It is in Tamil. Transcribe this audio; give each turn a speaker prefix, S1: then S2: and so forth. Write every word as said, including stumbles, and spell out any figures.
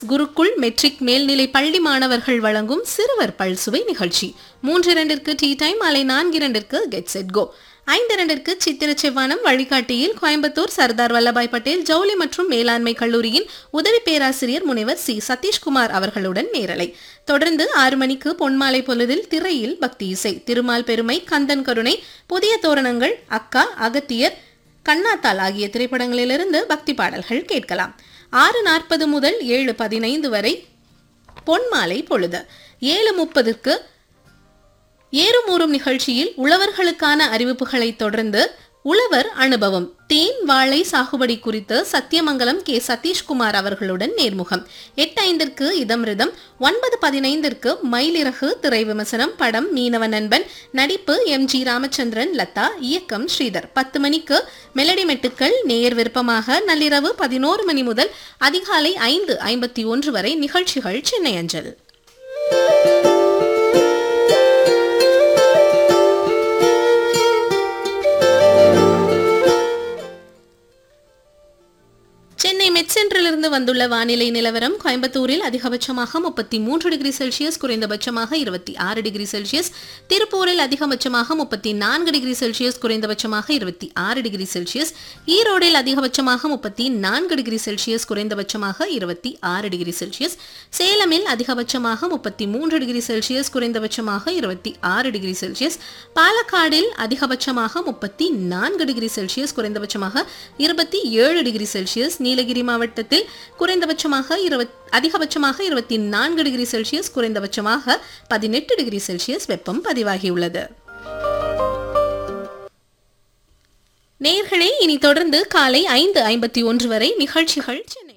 S1: குருக்குள் மெட்ரிக் மேல்நிலை பள்ளி மாணவர்கள் வழங்கும் சிறுவர் பல்சுவை நிகழ்ச்சி. மூன்று இரண்டிற்கு டீ டைம், மாலை நான்கு இரண்டிற்கு கெட் செட் கோ, ஐந்து இரண்டிற்கு சித்திர செவ்வானம் வழிகாட்டியில் கோயம்புத்தூர் சர்தார் வல்லபாய் பட்டேல் ஜவுளி மற்றும் மேலாண்மை கல்லூரியின் உதவி பேராசிரியர் முனைவர் சி சதீஷ்குமார் அவர்களுடன் நேரலை. தொடர்ந்து ஆறு மணிக்கு பொன்மாலை பொழுதில் திரையில் பக்தி இசை, திருமால் பெருமை, கந்தன் கருணை, புதிய தோரணங்கள், அக்கா, அகத்தியர், கண்ணாத்தால் ஆகிய திரைப்படங்களிலிருந்து பக்தி பாடல்கள் கேட்கலாம். ஆறு நாற்பது முதல் ஏழு பதினைந்து வரை பொன்மாலை பொழுது. ஏழு முப்பதுக்கு ஏறுமூறும் நிகழ்ச்சியில் உழவர்களுக்கான அறிவிப்புகளை தொடர்ந்து உழவர் அனுபவம், தேன் வாழை சாகுபடி குறித்து சத்தியமங்கலம் கே சதீஷ்குமார் அவர்களுடன் நேர்முகம். எட்டு ஐந்திற்கு இதம்ரிதம், ஒன்பது பதினைந்திற்கு மயிலிறகு திரை விமர்சனம், படம் மீனவ நண்பன், நடிப்பு எம் ஜி ராமச்சந்திரன், லதா, இயக்கம் ஸ்ரீதர். பத்து மணிக்கு மெலடி மெட்டுக்கள் நேயர் விருப்பமாக. நள்ளிரவு பதினோரு மணி முதல் அதிகாலை ஐந்து ஐம்பத்தி ஒன்று வரை நிகழ்ச்சிகள் சென்னை அஞ்சல். சென்னை மெட் சென்டரிலிருந்து வந்துள்ள வானிலை நிலவரம். கோயம்புத்தூரில் அதிகபட்சமாக முப்பத்தி மூன்று டிகிரி செல்சியஸ், குறைந்தபட்சமாக இருபத்தி ஆறு டிகிரி செல்சியஸ். திருப்பூரில் அதிகபட்சமாக முப்பத்தி நான்கு டிகிரி செல்சியஸ், குறைந்தபட்சமாக இருபத்தி ஆறு டிகிரி செல்சியஸ். ஈரோடில் அதிகபட்சமாக முப்பத்தி நான்கு டிகிரி செல்சியஸ், குறைந்தபட்சமாக இருபத்தி ஆறு டிகிரி செல்சியஸ். சேலமில் அதிகபட்சமாக முப்பத்தி மூன்று டிகிரி செல்சியஸ், குறைந்தபட்சமாக இருபத்தி ஆறு டிகிரி செல்சியஸ். பாலக்காடில் அதிகபட்சமாக முப்பத்தி நான்கு டிகிரி செல்சியஸ், குறைந்தபட்சமாக இருபத்தி ஏழு டிகிரி செல்சியஸ். நீலகிரி மாவட்டத்தில் குறைந்தபட்சமாக அதிகபட்சமாக இருபத்தி நான்கு டிகிரி செல்சியஸ், குறைந்தபட்சமாக பதினெட்டு டிகிரி செல்சியஸ் வெப்பம் பதிவாகியுள்ளது. நேயர்களே, இனி தொடர்ந்து காலை ஐந்து ஐம்பத்தி ஒன்று வரை நிகழ்ச்சிகள் சென்னை